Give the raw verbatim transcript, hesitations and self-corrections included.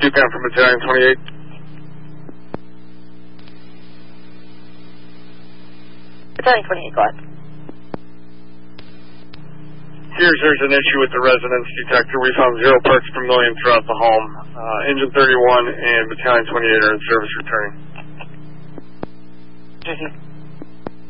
Ducan from Battalion twenty-eight. Battalion twenty-eight, go ahead. Here's there's an issue with the resonance detector. We found zero parts per million throughout the home. Uh, Engine thirty-one and Battalion twenty-eight are in service returning. Mm-hmm.